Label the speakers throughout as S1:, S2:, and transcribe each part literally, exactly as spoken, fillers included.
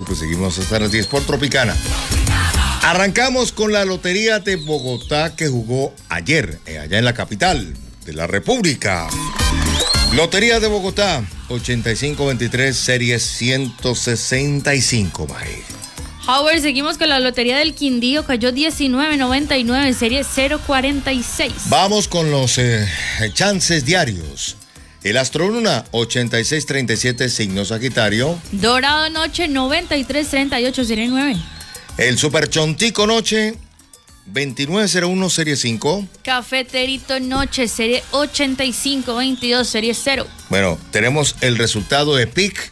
S1: pues seguimos hasta las diez por Tropicana. Arrancamos con la Lotería de Bogotá que jugó ayer, eh, allá en la capital de la República. Lotería de Bogotá, ochenta y cinco veintitrés, serie ciento sesenta y cinco, May.
S2: Howard, seguimos con la Lotería del Quindío, cayó diecinueve noventa y nueve, serie cero cuarenta y seis.
S1: Vamos con los eh, chances diarios. El Astroluna, ochenta y seis treinta y siete, signo Sagitario.
S2: Dorado Noche, noventa y tres treinta y ocho, serie nueve.
S1: El Super Chontico Noche, veintinueve cero uno, serie cinco.
S2: Cafeterito Noche, serie ochenta y cinco veintidós, serie cero.
S1: Bueno, tenemos el resultado de P I C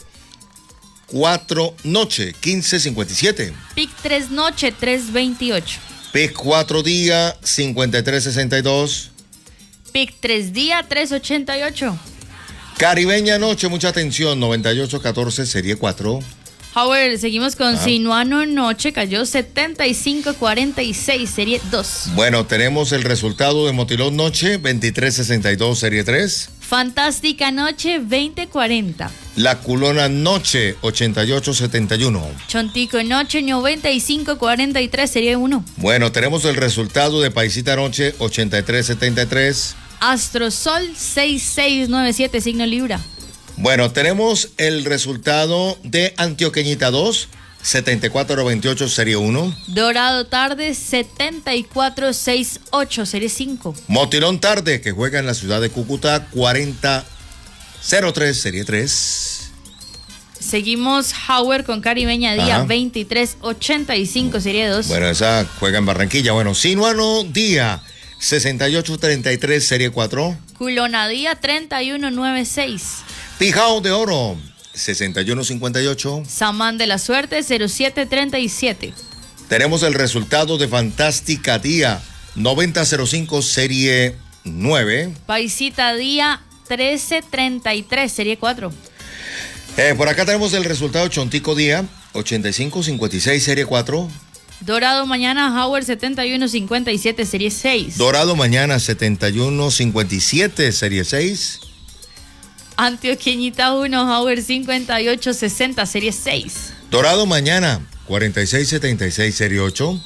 S1: cuatro Noche, quince cincuenta y siete.
S2: P I C tres Noche, tres veintiocho.
S1: P I C cuatro Día, cincuenta y tres sesenta y dos.
S2: P I C tres Día, tres ochenta y ocho.
S1: Caribeña Noche, mucha atención, noventa y ocho catorce, serie cuatro.
S2: Howard, seguimos con
S1: ah.
S2: Sinuano Noche, cayó setenta y cinco cuarenta y seis, serie dos.
S1: Bueno, tenemos el resultado de Motilón Noche, veintitrés sesenta y dos, serie tres.
S2: Fantástica Noche, veinte cuarenta.
S1: La Culona Noche, ochenta y ocho setenta y uno.
S2: Chontico Noche, noventa y cinco cuarenta y tres, serie uno.
S1: Bueno, tenemos el resultado de Paisita Noche, ochenta y tres setenta y tres.
S2: Astrosol, sesenta y seis noventa y siete, signo Libra.
S1: Bueno, tenemos el resultado de Antioqueñita dos, setenta y cuatro veintiocho, serie uno.
S2: Dorado Tarde, setenta y cuatro sesenta y ocho, serie cinco.
S1: Motilón Tarde, que juega en la ciudad de Cúcuta, cuarenta cero tres, serie tres.
S2: Seguimos Howard con Caribeña Día,
S1: Ajá.
S2: veintitrés ochenta y cinco, serie dos.
S1: Bueno, esa juega en Barranquilla. Bueno, Sinuano Día, sesenta y ocho treinta y tres, serie cuatro.
S2: Culona Día, treinta y uno noventa y seis.
S1: Pijao de Oro, sesenta y uno cincuenta y ocho.
S2: Samán de la Suerte, cero siete treinta y siete.
S1: Tenemos el resultado de Fantástica Día, noventa cero cinco, serie nueve.
S2: Paisita Día, trece treinta y tres, serie cuatro.
S1: Eh, por acá tenemos el resultado de Chontico Día, ochenta y cinco cincuenta y seis, serie cuatro.
S2: Dorado Mañana, Howard, setenta y uno cincuenta y siete, serie seis.
S1: Dorado Mañana, setenta y uno cincuenta y siete, serie seis.
S2: Antioqueñita uno, Howard, cincuenta y ocho sesenta, serie seis.
S1: Dorado Mañana, cuarenta y seis setenta y seis, serie ocho.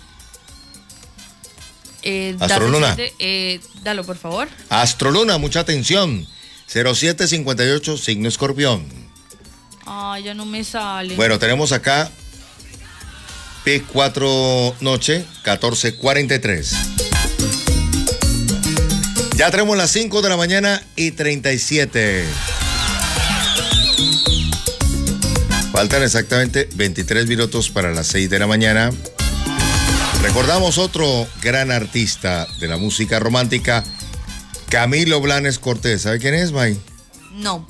S2: Eh,
S1: Astroluna.
S2: Dalo, eh, dalo, por favor.
S1: Astroluna, mucha atención, cero siete cincuenta y ocho, signo Escorpión.
S2: Ah, ya no me sale.
S1: Bueno, tenemos acá P cuatro Noche, catorce cuarenta y tres. Ya tenemos las cinco de la mañana y treinta y siete. Faltan exactamente veintitrés minutos para las seis de la mañana. Recordamos otro gran artista de la música romántica, Camilo Blanes Cortés. ¿Sabe quién es, May?
S2: No.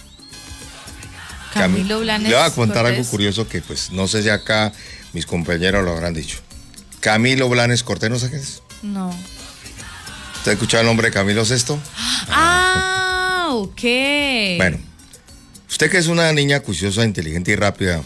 S2: Camilo Blanes
S1: Le voy a contar
S2: Cortés.
S1: algo curioso que pues no sé si acá mis compañeros lo habrán dicho. Camilo Blanes Cortés, ¿no sé qué es?
S2: No.
S1: ¿Usted ha escuchado el nombre de Camilo Sesto?
S2: Ah, ok.
S1: Bueno, usted que es una niña acuciosa, inteligente y rápida,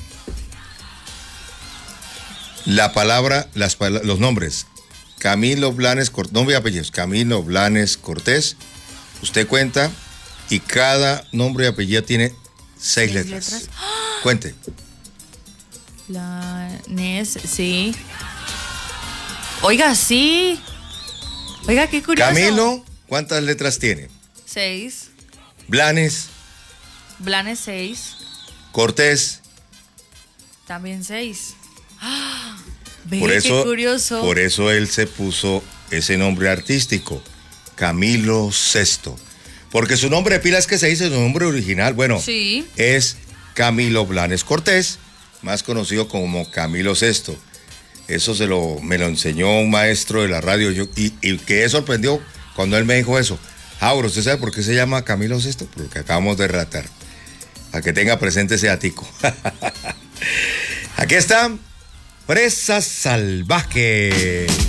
S1: la palabra, las, los nombres, Camilo Blanes Cortés, nombre y apellidos, Camilo Blanes Cortés, usted cuenta y cada nombre y apellido tiene seis,
S2: ¿Seis
S1: letras.
S2: letras?
S1: Cuente.
S2: Blanes, sí. Oiga, sí. Oiga, qué curioso.
S1: Camilo, ¿cuántas letras tiene?
S2: Seis.
S1: Blanes,
S2: Blanes, seis.
S1: Cortés.
S2: También seis. ¡Ah! Ve,
S1: Por eso,
S2: qué curioso.
S1: por eso él se puso ese nombre artístico, Camilo Sesto. Porque su nombre de pila es que se dice su nombre original. Bueno,
S2: Sí.
S1: es Camilo Blanes Cortés, más conocido como Camilo Sesto. Eso se lo, me lo enseñó un maestro de la radio yo, y, y quedé sorprendido cuando él me dijo eso. Jauro, ¿usted sabe por qué se llama Camilo Sesto? Por lo que acabamos de relatar. Para que tenga presente ese atico. Aquí está, Fresa Salvaje.